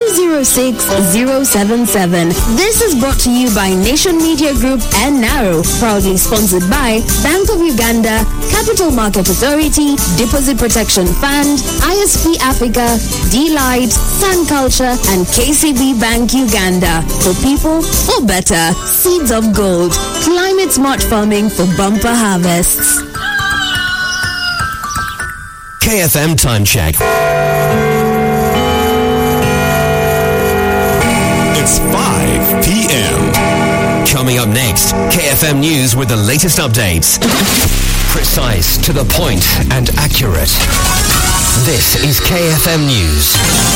206-077. This is brought to you by Nation Media Group and Narrow, proudly sponsored by Bank of Uganda, Capital Market Authority, Deposit Protection Fund, ISP Africa, D-Light, Sun Culture, and KCB Bank Uganda. For people, for better. Seeds of Gold. Climate smart farming for bumper harvests. KFM Time Check. It's 5 p.m. Coming up next, KFM News with the latest updates. Precise, to the point, and accurate. This is KFM News.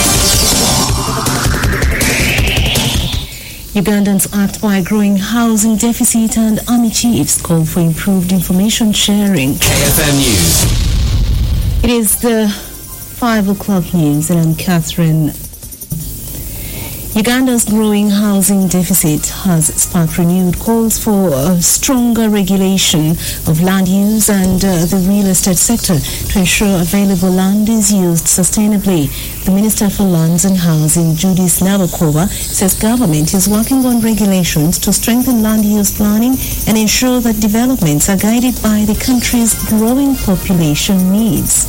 Ugandans act by a growing housing deficit, and army chiefs call for improved information sharing. KFM News. It is the 5 o'clock news, and I'm Catherine. Uganda's growing housing deficit has sparked renewed calls for stronger regulation of land use and the real estate sector to ensure available land is used sustainably. The Minister for Lands and Housing, Judith Nabokova, says government is working on regulations to strengthen land use planning and ensure that developments are guided by the country's growing population needs.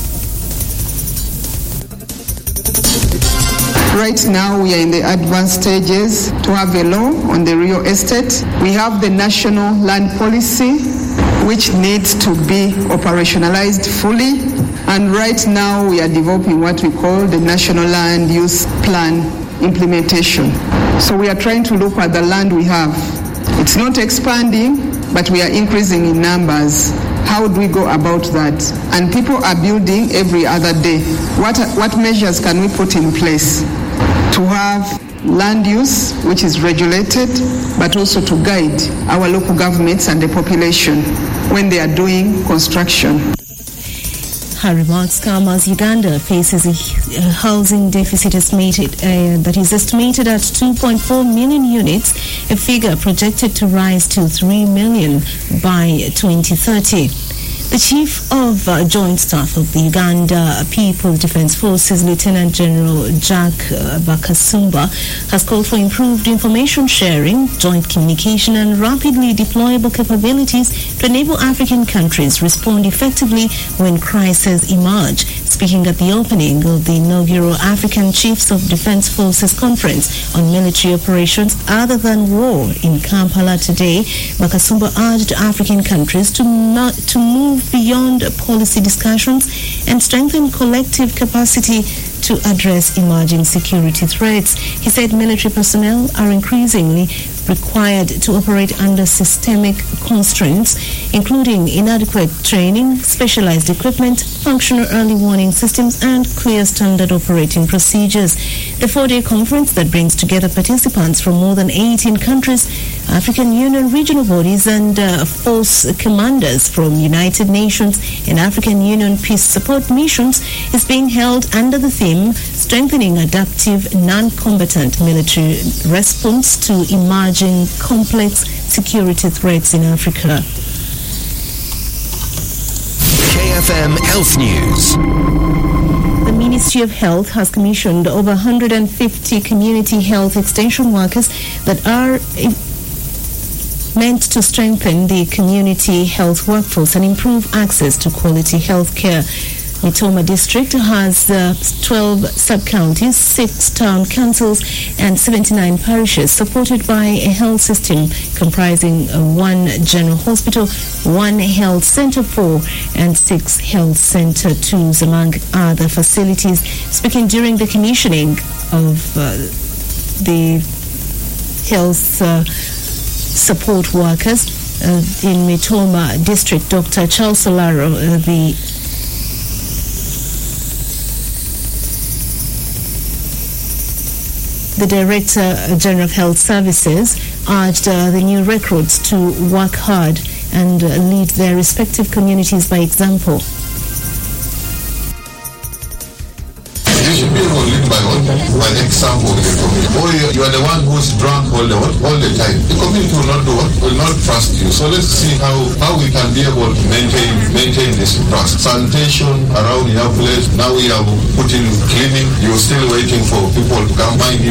Right now, we are in the advanced stages to have a law on the real estate. We have the national land policy, which needs to be operationalized fully. And right now, we are developing what we call the National Land Use Plan implementation. So we are trying to look at the land we have. It's not expanding, but we are increasing in numbers. How do we go about that? And people are building every other day. What measures can we put in place to have land use which is regulated, but also to guide our local governments and the population when they are doing construction? Her remarks come as Uganda faces a housing deficit that is estimated at 2.4 million units, a figure projected to rise to 3 million by 2030. The Chief of Joint Staff of the Uganda People's Defence Forces, Lieutenant General Jack Bakasumba, has called for improved information sharing, joint communication and rapidly deployable capabilities to enable African countries respond effectively when crises emerge. Speaking at the opening of the inaugural African Chiefs of Defence Forces Conference on military operations other than war in Kampala today, Bakasumba urged African countries to move beyond policy discussions and strengthen collective capacity to address emerging security threats. He said military personnel are increasingly required to operate under systemic constraints, including inadequate training, specialized equipment, functional early warning systems, and clear standard operating procedures. The 4-day conference that brings together participants from more than 18 countries, African Union regional bodies, and force commanders from United Nations and African Union peace support missions is being held under the theme Strengthening Adaptive Non-Combatant Military Response to Emerging Complex Security Threats in Africa. KFM Health News. The Ministry of Health has commissioned over 150 community health extension workers that are meant to strengthen the community health workforce and improve access to quality health care. Mitoma District has 12 sub-counties, 6 town councils and 79 parishes, supported by a health system comprising 1 general hospital, 1 health center 4 and 6 health center 2s, among other facilities. Speaking during the commissioning of the health support workers in Mitoma District, Dr. Charles Solaro, the Director General of Health Services, urged the new recruits to work hard and lead their respective communities by example. You should be able to lead by example in the community. Or you are the one who's drunk all the time. The community will not trust you. So let's see how we can be able to maintain this trust. Sanitation around your place. Now we are putting cleaning. You're still waiting for people to come. Mind you,